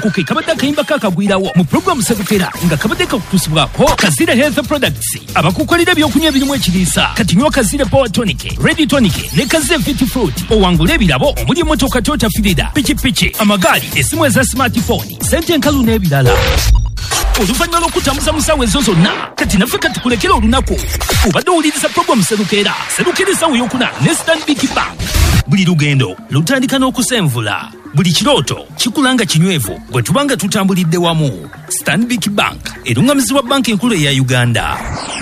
akuke kabadde akayimba kakagwirawo mu programu Serukera nga kabadde kakutusibwako Kazire Health Products abakukolera ebyokunywa ebirimu ekiriisa kati nywa Kazire Power Tonic, Ready Tonic ne Kazire Fit Fruit owangula ebirabo omuli emmotoka Toyota Fielder, pikipiki, amagaali, essimu eza smartphone, sente enkalu n'ebirala. Oluvannyuma lw'okutambuza mu ssaawa ezo zonna kati naffe katukulekera olunaku obadde owuliriza programu Serukera essaawa ey'okuna ne Stanbic Bank. Buli lugendo lutandika n'okusenvula, buli kirooto kikulanga kinywevu gwe tubanga tutambulidde wamu. Stanbic Bank erungamizibwa banka enkulu eya Uganda.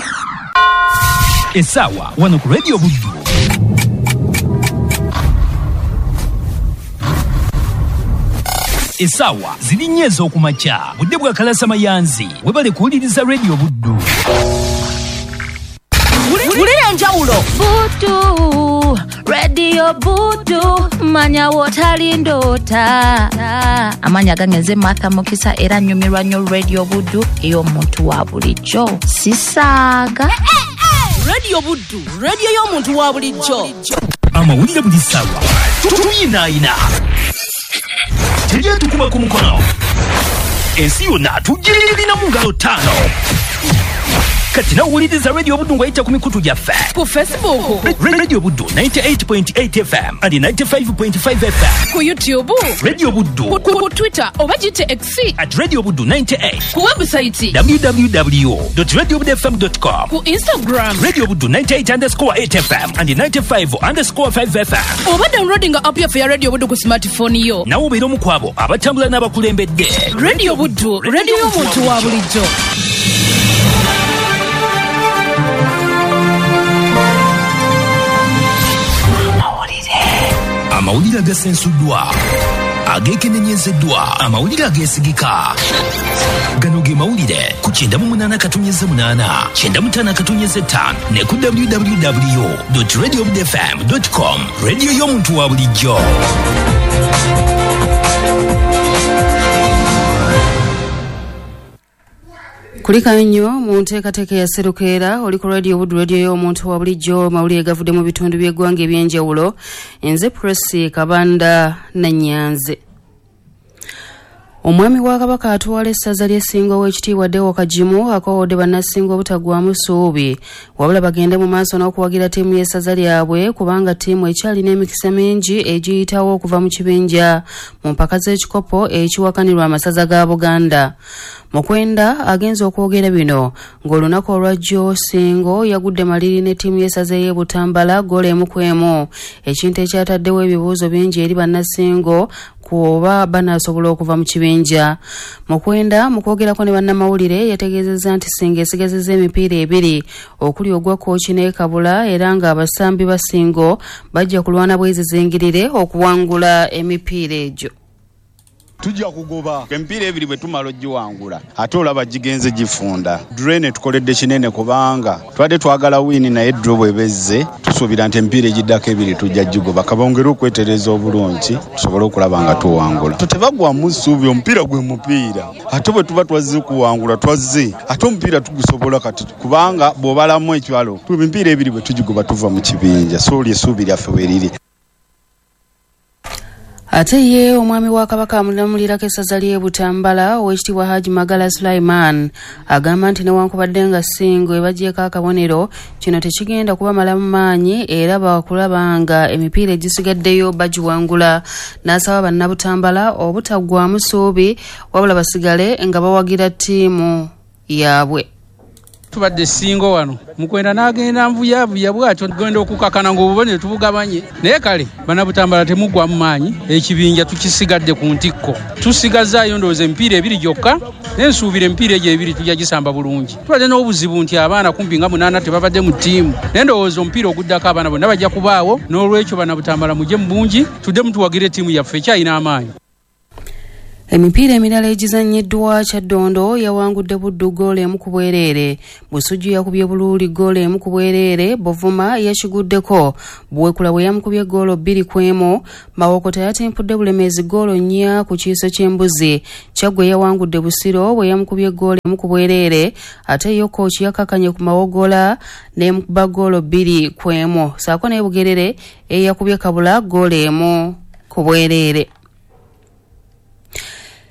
Essaawa wano ku Radio Buddu. Essaawa ziri nnya ez'okumakya budde bwa kalasa mayanzi webale kuwuliriza Radio Buddu. Wulira enjawulo Buddu, Radio Buddu, manya wotali ndoota. Amanya gangenze Martha Mukisa era nnyumirwa nnyo Radio Buddu ey'omuntu wa bulijjo sisaaga. Radio Buddu, radio y'omuntu wa bulijjo. Amawulire buli ssaawa tuyinaayina tujye tukuba ku mukono ensi yonna tugirina mu ngalo ttaano. Kati nawuliriza Radio Buddu ng'ayita ku mikutu gyaffe Ku Facebook, Radio Buddu 98.8 FM and 95.5 FM. ku YouTube, Radio Buddu ku Twitter oba gite X, at Radio Buddu 98, ku website, www.radiobuddufm.com, ku Instagram, Radio Buddu 98_8 FM and 95_5 FM. oba downloading app yaffe ya Radio Buddu ku smartphone yo. Nawe obeera omu ku abo abatambula n'abakulembedde. Radio Buddu, radio y'omuntu wa bulijjo. Amawulire agasensuddwa, ageekenenyezeddwa, amawulire ageesigika. Gano ge mawulire ku 98.8, 95.5 ne ku www.radiobuddufm.com. Radio y'omuntu wa bulijjo. Kulika nnyo mu nteekateeka ya Serukera oli ku Radio Buddu, radio y'omuntu wa bulijjo, mawulire gavudde mu bitundu by'eggwanga eby'enjawulo. Nze Presi Kabanda Nanyanze. Omwami wa Kabaka atwala essaza ly'Essingo w'ekitiibwa Deo Kajimu akowodde bannassingo obutaggwaamu ssuubi wabula bagende mu maaso n'okuwagira ttiimu y'essaza lyabwe kubanga ttiimu ekyalina emikisa mingi egiyitawo okuva mu kibinja mu mpaka z'ekikopo ekiwakanirwa amasaza ga Buganda. Mukwenda agenza okwogera bino ng'olunaku olwajjo Ssingo yagudde maliri ne ttiimu y'essaza y'e Butambala ggoolo 1-1, ekintu ekyataddewo ebibuuzo bingi eri bannassingo kuba banasobola okuva mu kibinja. Mukwenda mu kwogerako ne bannamawulire yategeezezza nti Ssingo esigazizza emipiira 2 okuli ogwa kooki ne Kabula era ng'abasambi ba Ssingo bajja kulwana bwezizingirire okuwangula emipiira egyo. Tujja kugoba empiira 2 bwe tumala ogiwangula ate olaba gigenze gifunda. Drain tukoledde kinene kubanga twadde twagala wini naye draw bwebezze tusuubira nti empiira egiddako 2 tujja gigoba kabongere okwetereza obulungi tusobole okulaba nga tuwangula. Tebagwamu ssuubi, omupiira gwe mupiira ate bwe tuba twazze kuwangula twazze ate omupiira tugusobola kati kubanga bw'obalamu ekyalo empiira 2 bwe tugigoba tuva mu kibinja sooli essuubi lyaffe weriri. Ate ye omwami wa Kabaka amulamulirako essaza ly'e Butambala ow'ekitiibwa Haji Magala Sulaiman agamba nti newankubadde nga Ssingo ebagyeko akabonero kino tekigenda kubamala mu maanyi era bakulaba nga emipiira egisigaddeyo bagiwangula. N'asaba bannabutambala obutaggwaamu ssuubi wabula basigale nga bawagira ttiimu yaabwe. Tubadde Ssingo wano Mukwenda n'agenda nvuyavuya bw'atyo genda okukakana ng'obubonero tubugabanye naye kale bannabutambala temuggwa mu maanyi ekibinja tukisigadde ku ntikko tusigazaayo ndowooza emipiira 2 gyokka n'ensuubira emipiira egyo 2 tujja gisamba bulungi. Tubadde n'obuzibu nti abaana kumpi nga 8 tebabadde mu ttiimu naye ndowooza omupiira oguddako abaana bonna bajja kubaawo n'olwekyo bannabutambala mujje mu bungi tudde mutuwagira ettiimu yaffe ekyalina amaanyi. Emipiira emirala egizannyiddwa Kyaddondo yawangudde Buddu ggoolo 1 ku bwereere, Busujju yakubye Buluuli ggoolo 1 ku bwereere, Bovuma yakiguddeko, Buwekula bwe yamukubye ggoolo 2-1, Mawokota yatimpudde Bulemeezi ggoolo 4 ku kiiso ky'embuzi, Kyaggwe yawangudde Busiro bwe yamukubye ggoolo 1 ku bwereere, ate yo Kooki yakakanye ku Mawogola n'emukuba ggoolo 2-1, saako ne Bugerere eyakubye Kabula ggoolo 1 ku bwereere.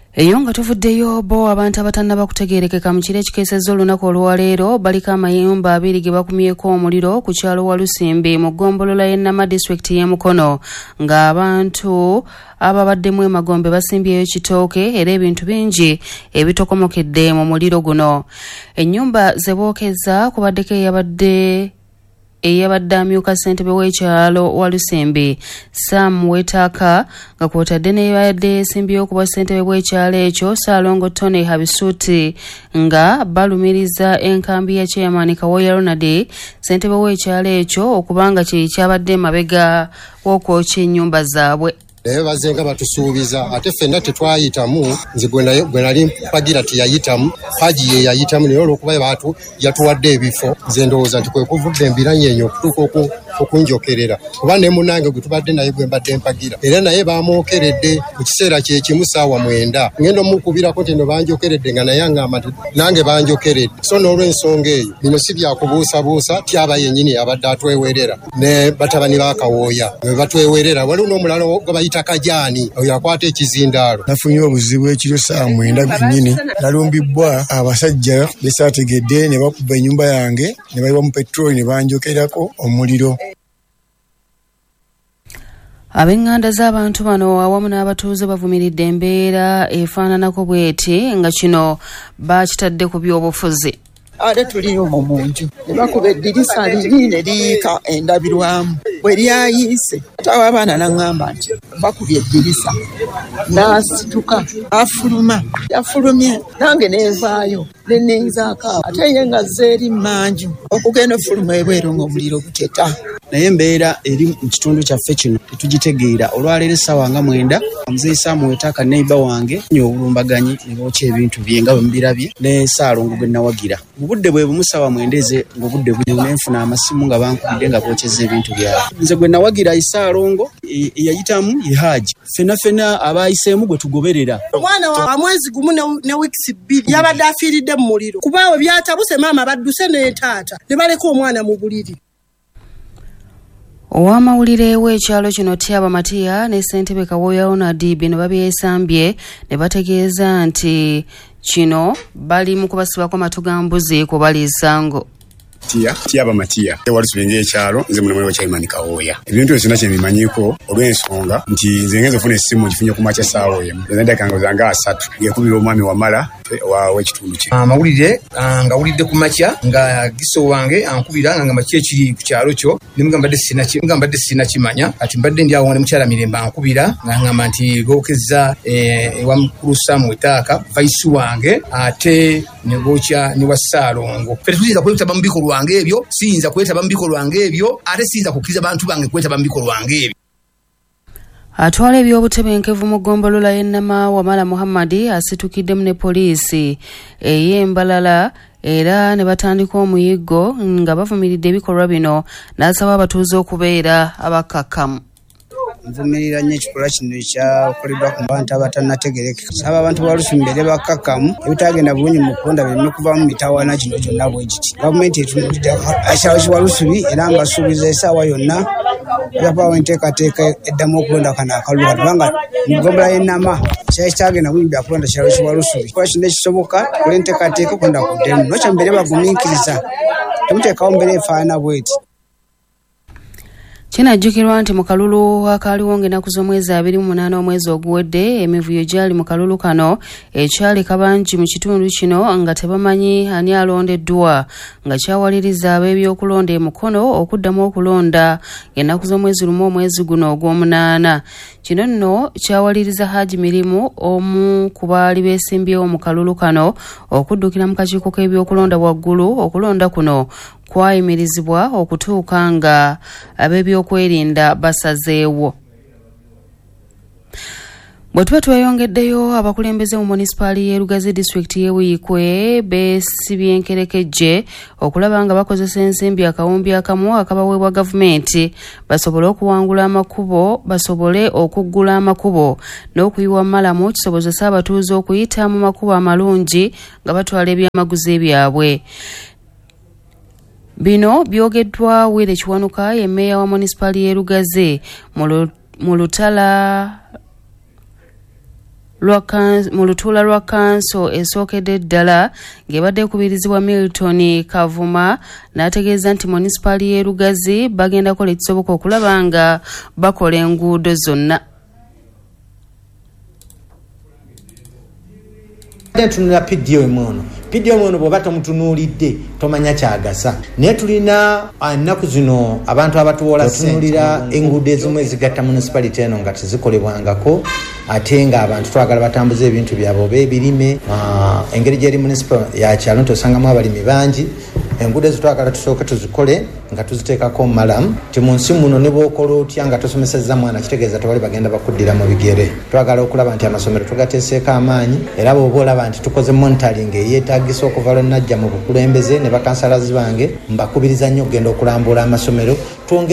Eyo nga tuvuddeyo bo abantu abatannaba kutegeerekeka mu kiro ekikeesezza olunaku olwaleero baliko amayumba 2 ge bakumyeko omuliro ku kyalo wa Lusimbi mu ggombolola y'Ennama disitulikiti y'e Mukono ng'abantu ababaddemu emagombe basimbyeyo kitooke era ebintu bingi ebitokomokedde mu muliro guno. Ennyumba ze bookeza kubaddeko eyabadde amyuka ssentebe w'ekyalo wa Lusimbi Sam Wetaka nga kwotadde n'eyabadde yeesimbyeyo ku bwa ssentebe bw'ekyalo ekyo Saalongo Tony Habisuuti nga balumiriza enkambi ya chairman Kawoya Ronald ssentebe w'ekyalo ekyo okubanga kye kyabadde emabega w'okwokya ennyumba zaabwe. Naye bazenga batusuubiza ate ffenna tetwayitamu nze gwe nali mpagira teyayitamu Haji ye yayitamu naye olw'okuba abantu yatuwadde ebifo nze ndowooza nti kwe kuvudde embiranye okutuuka okunjokerera kuba ne munange gwe tubadde naye gwe mbadde mpagira era naye bamwokeredde mu kiseera kye kimu ssaawa 9 ngenda omukubirako nti no banjokeredde nga naye angamba nti nange banjokeredde so n'olw'ensonga eyo bino si byakubuusabuusa tyaba yennyini abadde atwewerera ne batabani ba Kawooya bwe batwewerera waliwo n'omulala bayita Kajani oyo akwata ekizindaalo. Nafunye obuzibu ekiro ssaawa 9 nnyini nalumbibwa abasajja besaategedde ne bakuba ennyumba yange ne bayiwa mu petroli ne banjokerako omuliro. Ab'enganda z'abantu bano awamu n'abatuuze bavumiridde embeera efaananako bw'eti nga kino bakitadde ku by'obufuzi. Ate tuliyo mu nju ne bakuba eddirisa liri ne liyiika endabirwamu bwe lyayise tawa abaana n'aŋŋamba nti bakubye eddirisa n'asituka afuluma yafulumye nange nenvaayo ne nninzaako ate ye nga zeeri mmanju okugenda ofuluma ebweru ng'omuliro guteta. Naye embeera eri mu kitundu kyaffe kino tetugitegeera olwaleero essaawa nga 9 omuzeeyi Sam Wetaka neiba wange nyo obulumbaganyi ne bookya ebintu bye nga bwe mbirabye ne Saalongo gwe nawagira mu budde bwe bumu ssaawa 9 ng'obudde bunefuna amasimu nga bankubidde nga bookyeza ebintu byabwe. Nze gwe nawagira Saalongo eyayitamu ye Haji ffenna abaayiseemu gwe tugoberera. Omwana wa mwezi gumu ne wiiki 2 yabadde afiiridde mu muliro kubaawe byatabuse maama badduse ne taata ne baleka omwana mu buliri. Ow'amawulire w'ekyalo kino Tyaba Matiya ne ssentebe Kawoya Ronald bino babyesambye ne bategeeza nti kino bali mu kubasibako matu ga mbuzi kubaliisa ngo. Tyaba Matiya Walusimbi ekyalo nze muno wa chairman Kawoya. Ebintu byonna kye bimanyiiko olw'ensonga nti nze ngenze ofuna essimu ngifunye ku makya ssaawa emu endakika zange 3 ngekubira omwami Wamala w'ekitundu kye. Amawulire nga wulidde ku makya nga giso wange ankubira nga ngamba ekiri ku kyalo kyo nimugambadde sina kimanya ati mbadde ndi awo ne mukyala Mirembe ankubira nga ngamba nti gookeza ewa mukulu Sam Wetaka vice wange ate ne bookya ne wa Saalongo. Ffe tuziza kwetaba mu bikolwa wange ebyo siyinza kwetaba mu bikolwa wange ebyo ate siyinza kukkiriza bantu bange kwetaba mu bikolwa wange ebyo. Atwala ebyobutebenkevu mu ggombolola y'Ennama Wamala Muhammad asitukiddemu ne poliisi ey'Embalala era ne batandika omuyiggo nga bavumiridde ebikolwa bino n'asaba abatuuze okubeera abakakkamu. Nvumirira nnyo ekikolwa kino ekyakoleddwa ku bantu abatannategerekeka. Saba abantu ba Lusimbi bakakkamu ebitagenda bulungi mu kulonda bireme kuvamu mitawaana kino gyonna bwe giti. Gavumenti etunuulidde akyalo kya Lusimbi era nga asuubiza essaawa yonna yapaawo enteekateeka eddamu okulonda kano akalulu kubanga mu ggombolola y'Ennama kyali kitagenda bulungi bya kulonda kyalo kya Lusimbi. Ekikolwa kino ekisoboka kola enteekateeka okulonda kuddemu nokyo mbere bagumiikiriza temuteekawo mbeera efaanana bweti. Kinajjukirwa nti mu kalulu akaaliwo ng'ennaku z'omwezi 28 omwezi oguwedde emivuyo gyali mu kalulu kano ekyali kabangi mu kitundu kino nga tebamanyi ani alondeddwa nga kyawaliriza ab'ebyokulonda e Mukono okuddamu okulonda ng'ennaku z'omwezi lumu omwezi guno ogw'omunaana. Kino nno kyawaliriza Haji Mirimu omu ku baali beesimbyewo mu kalulu kano okuddukira mu kakiiko k'ebyokulonda waggulu okulonda kuno kwayimirizibwa okutuuka nga ab'ebyokwerinda basazeewo. Bwe tuba tweyongeddeyo abakulembeze mu munisipaali y'e Lugazi disitulikiti y'e Buikwe beesibye enkerekejje okulaba nga bakozesa ensimbi akawumbi akamu akabaweebwa gavumenti basobole okuggula amakubo n'okuyiwa malamu kisobozesa abatuuze okuyita mu makubo amalungi nga batwala ebyamaguzi byabwe. Bino byogeddwa Wile Kiwanuka ye mmeeya wa munisipaali y'e Lugazi mu lutala mu lutuula lwa kanso esookedde ddala ng'ebadde ekubirizibwa Milton Kavuma n'ategeeza nti munisipaali y'e Lugazi bagenda kola ekisoboka okulaba nga bakola enguudo zonna. Tunula PDO mono bw'oba tomutunuulidde tomanya kyagasa naye tulina ennaku zino abantu abatuwola tunulira enguudo ezimu ezigatta municipality eno nga tezikolebwangako ate nga abantu twagala batambuza ebintu byabwe oba ebirime engeri gyeri municipal ya kyalo tosangamu abalimi bangi enguudo ezo twagala tusooke tuzikole nga tuziteekako malamu ti mu nsi muno ne bw'okola otya nga tosomesezza mwana kitegeeza tewali bagenda bakuddira mu bigere. Twagala okulaba nti amasomero tugateeseeko amaanyi era bw'oba olaba nti tukoze monitoring eyeetaagisa okuva lwe najja mu bukulembeze ne bakansalazi bange mbakubiriza nnyo okugenda okulambula amasomero